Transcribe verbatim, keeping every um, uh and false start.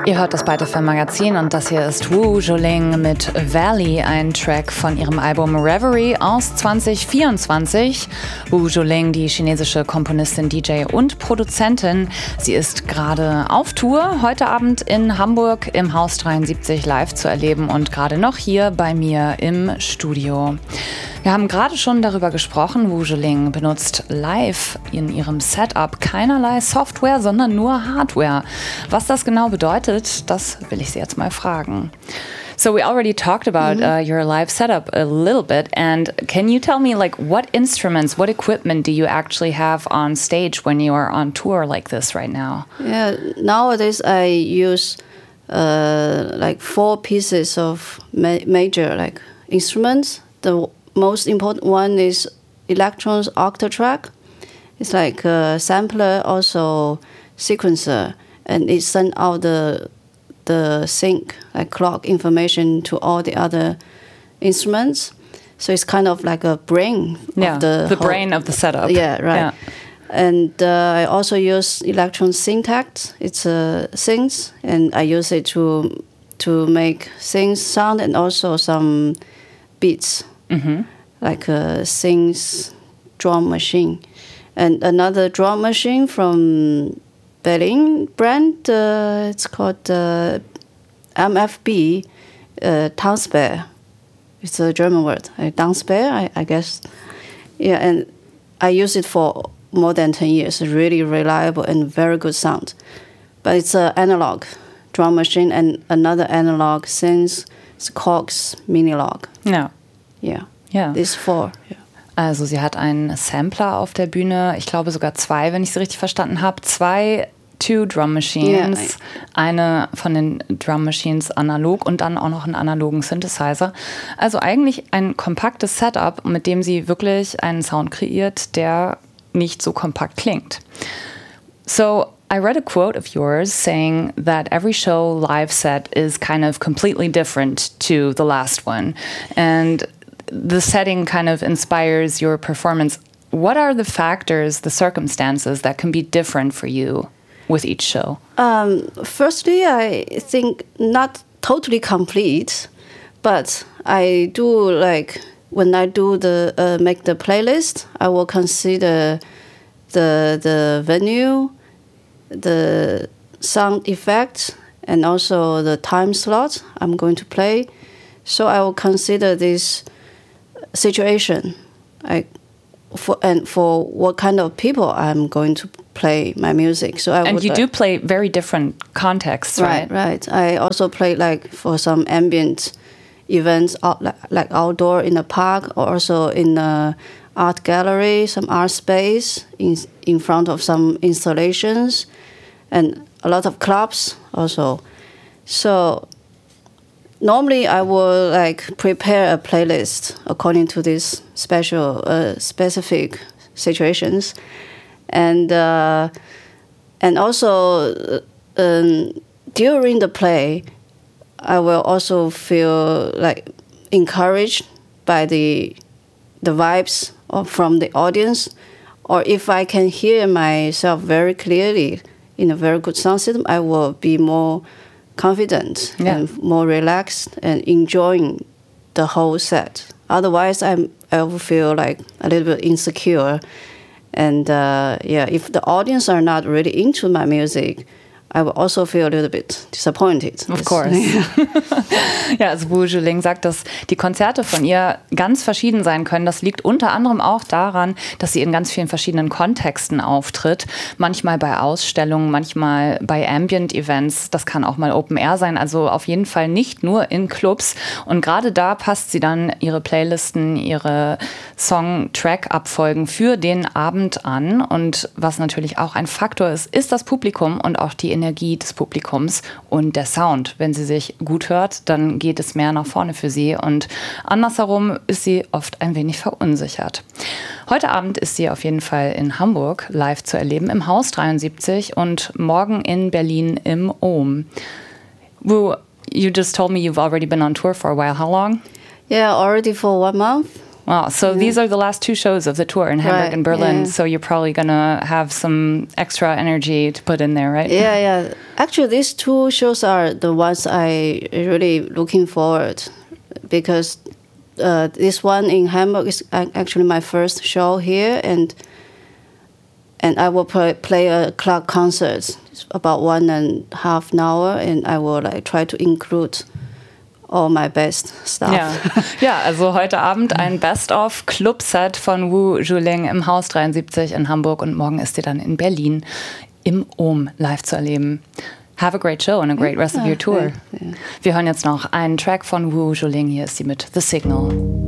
Ihr hört das Byte F M Magazin und das hier ist Wu Zhuling mit Valley, ein Track von ihrem Album Reverie aus zwanzig vierundzwanzig. Wu Zhuling, die chinesische Komponistin, D J und Produzentin. Sie ist gerade auf Tour, heute Abend in Hamburg im Haus dreiundsiebzig live zu erleben und gerade noch hier bei mir im Studio. Wir haben gerade schon darüber gesprochen, Wu Zhuling benutzt live in ihrem Setup keinerlei Software, sondern nur Hardware. Was das genau bedeutet, das will ich Sie jetzt mal fragen. So we already talked about mm-hmm. uh, your live setup a little bit, and can you tell me like what instruments, what equipment do you actually have on stage when you are on tour like this right now? Yeah, nowadays I use uh, like four pieces of ma- major like instruments. The most important one is Elektron's Octatrack. It's like a sampler, also sequencer, and it sends out the the sync, like clock information to all the other instruments. So it's kind of like a brain yeah, of the the whole, brain of the setup. Yeah, right. Yeah. And uh, I also use Elektron Syntact. It's a synth, and I use it to to make synth sound and also some beats. Mm-hmm. Like a synth drum machine. And another drum machine from Berlin brand, uh, it's called uh, M F B, uh, Tanzbär. It's a German word, uh, Tanzbär, I, I guess. Yeah, and I use it for more than ten years. Really reliable and very good sound. But it's an analog drum machine and another analog synth, it's Cox Minilog. Ja. Yeah. Ja. These four. Yeah. Also sie hat einen Sampler auf der Bühne, ich glaube sogar zwei, wenn ich sie richtig verstanden habe. Zwei Two Drum Machines, yeah. Eine von den Drum Machines analog und dann auch noch einen analogen Synthesizer. Also eigentlich ein kompaktes Setup, mit dem sie wirklich einen Sound kreiert, der nicht so kompakt klingt. So I read a quote of yours saying that every show live set is kind of completely different to the last one. And the setting kind of inspires your performance. What are the factors, the circumstances that can be different for you with each show? Um, firstly, I think not totally complete, but I do like when I do the uh, make the playlist, I will consider the the venue, the sound effect, and also the time slot I'm going to play. So I will consider this situation, like for and for what kind of people I'm going to play my music. So I and would, you uh, do play very different contexts, right? Right, right. I also play like for some ambient events, out, like, like outdoor in a park, or also in a art gallery, some art space in in front of some installations, and a lot of clubs also. So normally, I will like prepare a playlist according to these special, uh, specific situations, and uh, and also uh, um, during the play, I will also feel like encouraged by the the vibes of, from the audience, or if I can hear myself very clearly in a very good sound system, I will be more confident yeah. and more relaxed and enjoying the whole set. Otherwise, I'm I will feel like a little bit insecure, and uh, yeah, if the audience are not really into my music, I will also feel a little bit disappointed. Of course. Ja, also Wu Zhuling sagt, dass die Konzerte von ihr ganz verschieden sein können. Das liegt unter anderem auch daran, dass sie in ganz vielen verschiedenen Kontexten auftritt. Manchmal bei Ausstellungen, manchmal bei Ambient-Events. Das kann auch mal Open Air sein, also auf jeden Fall nicht nur in Clubs. Und gerade da passt sie dann ihre Playlisten, ihre Song-Track-Abfolgen für den Abend an. Und was natürlich auch ein Faktor ist, ist das Publikum und auch die Energie des Publikums und der Sound. Wenn sie sich gut hört, dann geht es mehr nach vorne für sie und andersherum ist sie oft ein wenig verunsichert. Heute Abend ist sie auf jeden Fall in Hamburg live zu erleben im Haus dreiundsiebzig und morgen in Berlin im Ohm. Wu, you just told me you've already been on tour for a while. How long? Yeah, already for one month. Wow. So yeah. these are the last two shows of the tour in Hamburg right. and Berlin. Yeah. So you're probably going to have some extra energy to put in there, right? Yeah, yeah. Actually, these two shows are the ones I really looking forward, because uh, this one in Hamburg is actually my first show here, and and I will play, play a clock concert, about one and a half an hour, and I will like try to include all my best stuff. Ja. ja, also heute Abend ein Best-of-Club-Set von Wu Zhuling im Haus dreiundsiebzig in Hamburg und morgen ist sie dann in Berlin im Ohm live zu erleben. Have a great show and a great rest of your tour. Wir hören jetzt noch einen Track von Wu Zhuling. Hier ist sie mit The Signal.